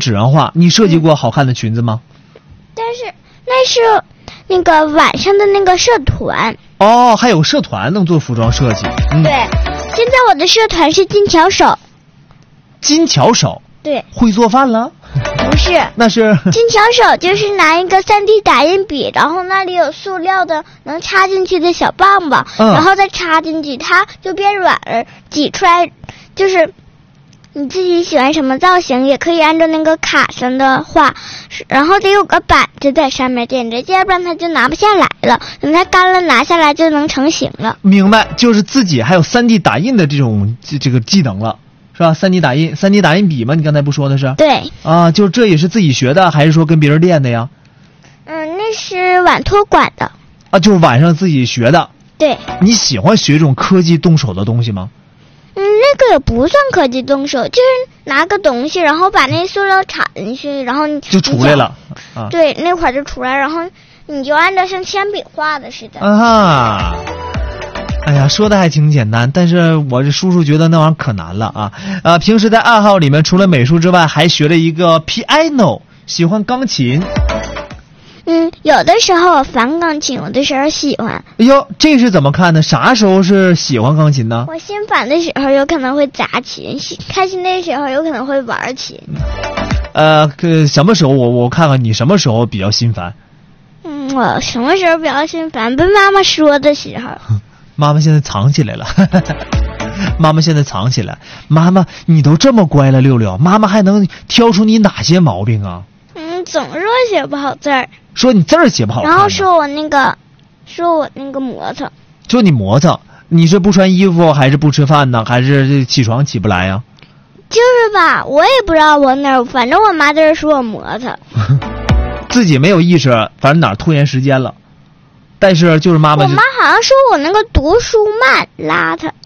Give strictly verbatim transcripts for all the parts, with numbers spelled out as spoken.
纸人画，你设计过好看的裙子吗？ 但是那是那个晚上的那个社团。 哦，还有社团能做服装设计。嗯、 对，现在我的社团是金巧手。 金巧手？ 对。 会做饭了？ 不是， 那是金巧手，就是拿一个 三 D 打印笔，然后那里有塑料的能插进去的小棒棒，嗯、然后再插进去，它就变软了，挤出来就是你自己喜欢什么造型，也可以按照那个卡上的画，然后得有个板子在上面垫着，要不然它就拿不下来了，等它干了拿下来就能成型了。 明白，就是自己还有 三 D 打印的这种这这个技能了。是吧？三 D 打印，三 D 打印笔吗？你刚才不说的是？ 对。 啊，就这也是自己学的，还是说跟别人练的呀？ 嗯，那是晚托管的。 啊，就是晚上自己学的。 对。 你喜欢学这种科技动手的东西吗？ 嗯，那个也不算科技动手，就是拿个东西，然后把那塑料插进去，然后你就出来了。啊。 对，那块就出来，然后你就按照像铅笔画的似的。 啊。哎呀，说的还挺简单，但是我这叔叔觉得那玩意儿可难了啊！呃，平时在爱好里面，除了美术之外，还学了一个 piano， 喜欢钢琴。 嗯，有的时候我烦钢琴，有的时候喜欢。 哎呦，这是怎么看呢？啥时候是喜欢钢琴呢？ 我心烦的时候有可能会砸琴，开心的时候有可能会玩琴。 呃，什么时候我我看看你什么时候比较心烦？ 嗯，我什么时候比较心烦？被妈妈说的时候。 妈妈现在藏起来了，妈妈现在藏起来。妈妈，你都这么乖了，六六，妈妈还能挑出你哪些毛病啊？ 嗯，总说写不好字儿， 说你字儿写不好看， 然后说我那个，说我那个磨蹭， 说你磨蹭，你是不穿衣服，还是不吃饭呢，还是起床起不来呀、 啊？就是吧，我也不知道我哪儿，反正我妈在这说我磨蹭， 自己没有意识，反正哪儿拖延时间了。但是就是妈妈就， 我妈好像说我那个读书慢邋遢，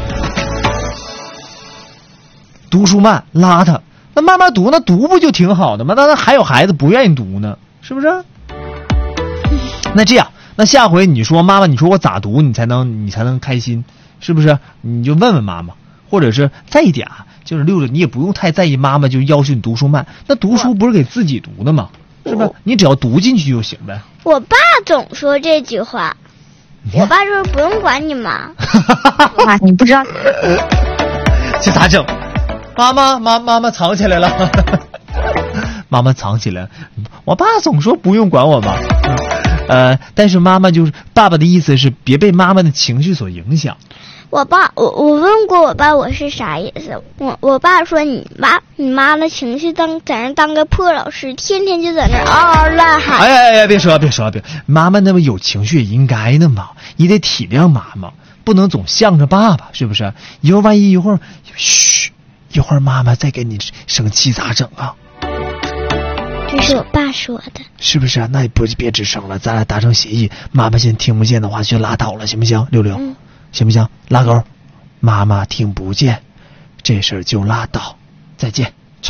读书慢邋遢，那慢慢读，那读不就挺好的吗？那那还有孩子不愿意读呢，是不是？嗯、那这样，那下回你说妈妈，你说我咋读你才能你才能开心，是不是？你就问问妈妈，或者是再一点啊，就是六六，你也不用太在意妈妈就要求你读书慢，那读书不是给自己读的吗？是不是？你只要读进去就行呗。 我爸总说这句话，我爸说不用管你妈。 妈，你不知道这咋整？妈妈，妈妈妈藏起来了，妈妈藏起来。我爸总说不用管我妈，呃，但是妈妈就是爸爸的意思是别被妈妈的情绪所影响。 我爸，我我问过我爸我是啥意思，我我爸说你妈你妈的情绪当在那当个破老师，天天就在那嗷嗷乱喊。 哎呀哎呀，别说别说别，妈妈那么有情绪也应该的嘛，你得体谅妈妈，不能总向着爸爸，是不是？以后万一一会儿，嘘，一会儿妈妈再给你生气咋整啊？ 这是我爸说的， 是不是啊？那也不别吱声了，咱俩达成协议，妈妈现在听不见的话就拉倒了，行不行？六六。嗯，行不行？拉钩，妈妈听不见，这事儿就拉倒，再见。操！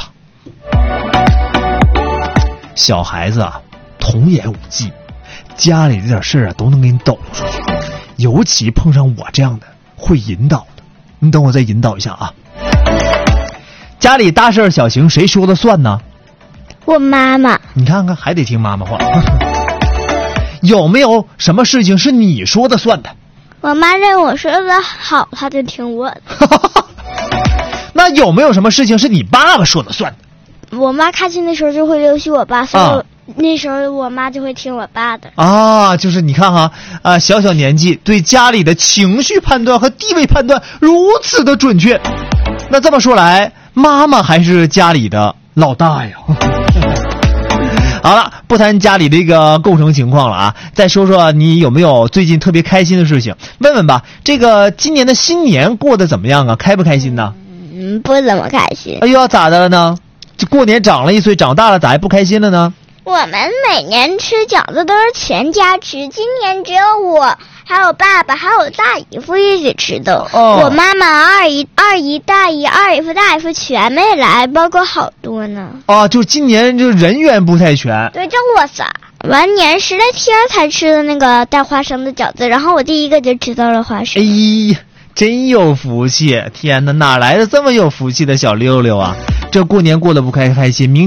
小孩子啊，童言无忌，家里这点事儿啊都能给你抖出去，尤其碰上我这样的会引导的，你等我再引导一下啊。家里大事小情谁说的算呢？ 我妈妈。 你看看，还得听妈妈话。有没有什么事情是你说的算的？ 我妈认为我说的好，她就听我的。 那有没有什么事情是你爸爸说的算的？ 我妈开心的时候就会流许我爸，所以、啊、那时候我妈就会听我爸的。 啊，就是你看哈，啊，小小年纪对家里的情绪判断和地位判断如此的准确，那这么说来，妈妈还是家里的老大呀。好了，不谈家里的一个构成情况了啊，再说说你有没有最近特别开心的事情？问问吧，这个今年的新年过得怎么样啊？开不开心呢？ 嗯，不怎么开心。 哎呦，咋的了呢？这过年长了一岁，长大了咋还不开心了呢？ 我们每年吃饺子都是全家吃，今年只有我还有爸爸还有大姨夫一起吃的。哦，我妈妈、二姨、二姨、大姨、二姨夫、大姨夫全没来，包括好多呢。 啊，就今年就人员不太全。 对，就我仨。完年十来天才吃的那个带花生的饺子，然后我第一个就知道了花生。 哎，真有福气！天哪，哪来的这么有福气的小六六啊？这过年过得不开开心，明